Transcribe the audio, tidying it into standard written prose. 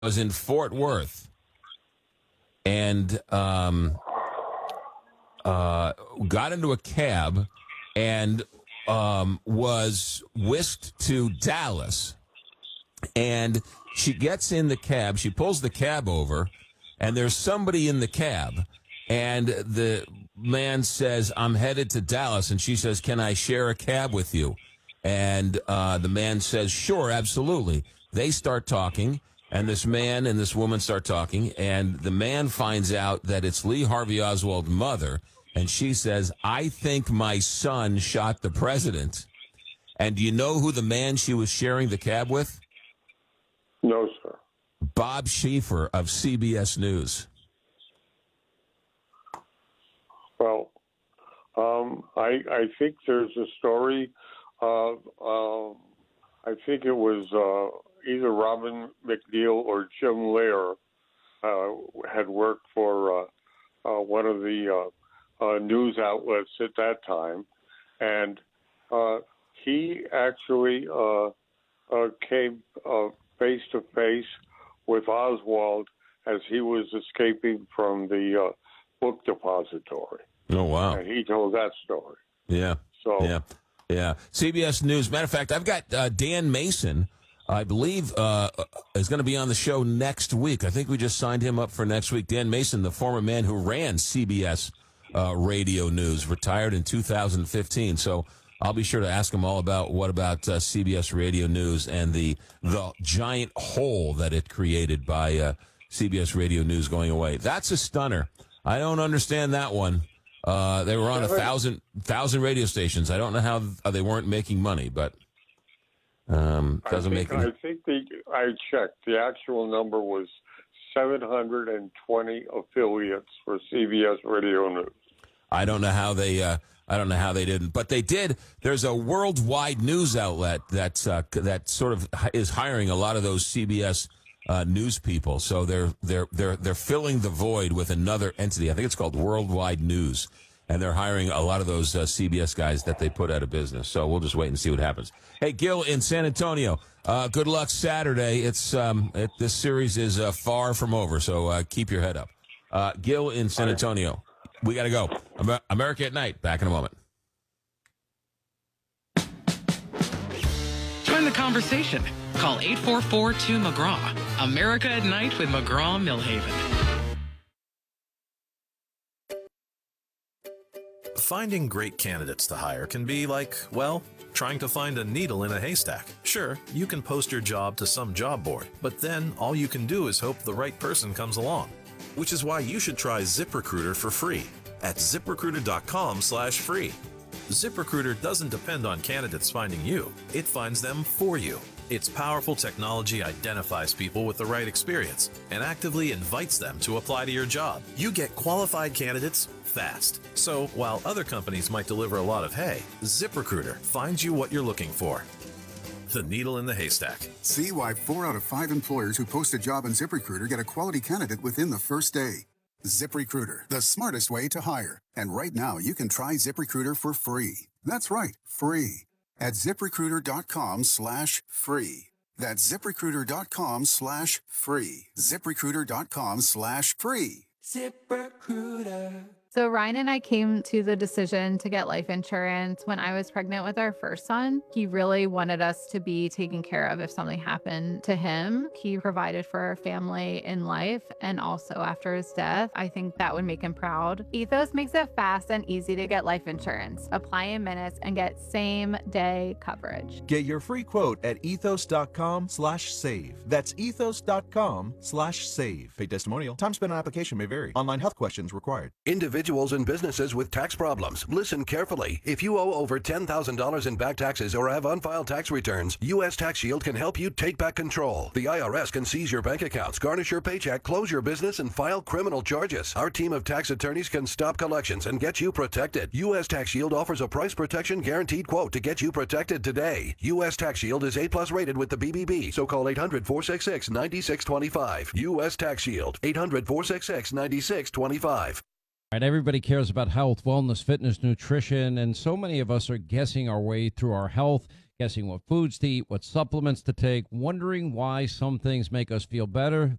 was in Fort Worth and got into a cab and was whisked to Dallas. And she gets in the cab. She pulls the cab over, and there's somebody in the cab. And the man says, "I'm headed to Dallas." And she says, "Can I share a cab with you?" And the man says, "Sure, absolutely." They start talking, and this man and this woman start talking. And the man finds out that it's Lee Harvey Oswald's mother. And she says, "I think my son shot the president." And do you know who the man she was sharing the cab with? No, sir. Bob Schieffer of CBS News. Well, I think there's a story of, I think it was either Robin McNeil or Jim Lehrer had worked for one of the news outlets at that time. And he actually came face to face with Oswald as he was escaping from the book depository. Oh, wow. And he told that story. Yeah. So, yeah. CBS News. Matter of fact, I've got Dan Mason, I believe, is going to be on the show next week. I think we just signed him up for next week. Dan Mason, the former man who ran CBS Radio News, retired in 2015. So I'll be sure to ask him all about CBS Radio News and the giant hole that it created by CBS Radio News going away. That's a stunner. I don't understand that one. They were on 1,000 radio stations. I don't know how they weren't making money, but doesn't make any. I think I checked. The actual number was 720 affiliates for CBS Radio News. I don't know how they didn't, but they did. There's a worldwide news outlet that sort of is hiring a lot of those CBS news people. So they're filling the void with another entity. I think it's called Worldwide News, and they're hiring a lot of those CBS guys that they put out of business. So we'll just wait and see what happens. Hey, Gil in San Antonio, good luck Saturday. This series is far from over, so keep your head up. Gil in San Antonio. We got to go. America at Night. Back in a moment. Join the conversation. Call 844-2-McGraw. America at Night with McGraw-Millhaven. Finding great candidates to hire can be like, well, trying to find a needle in a haystack. Sure, you can post your job to some job board, but then all you can do is hope the right person comes along. Which is why you should try ZipRecruiter for free at ZipRecruiter.com/free. ZipRecruiter doesn't depend on candidates finding you. It finds them for you. Its powerful technology identifies people with the right experience and actively invites them to apply to your job. You get qualified candidates fast. So while other companies might deliver a lot of hay, ZipRecruiter finds you what you're looking for. The needle in the haystack. See why 4 out of 5 employers who post a job on ZipRecruiter get a quality candidate within the first day. ZipRecruiter, the smartest way to hire. And right now, you can try ZipRecruiter for free. That's right, free. At ZipRecruiter.com/free. That's ZipRecruiter.com/free. ZipRecruiter.com/free. ZipRecruiter. So Ryan and I came to the decision to get life insurance when I was pregnant with our first son. He really wanted us to be taken care of if something happened to him. He provided for our family in life and also after his death. I think that would make him proud. Ethos makes it fast and easy to get life insurance. Apply in minutes and get same-day coverage. Get your free quote at ethos.com/save. That's ethos.com/save. Paid testimonial. Time spent on application may vary. Online health questions required. Individuals and businesses with tax problems. Listen carefully. If you owe over $10,000 in back taxes or have unfiled tax returns, U.S. Tax Shield can help you take back control. The IRS can seize your bank accounts, garnish your paycheck, close your business, and file criminal charges. Our team of tax attorneys can stop collections and get you protected. U.S. Tax Shield offers a price protection guaranteed quote to get you protected today. U.S. Tax Shield is A+ rated with the BBB, so call 800-466-9625. U.S. Tax Shield, 800-466-9625. Right, everybody cares about health, wellness, fitness, nutrition, and so many of us are guessing our way through our health, Guessing what foods to eat, what supplements to take, wondering why some things make us feel better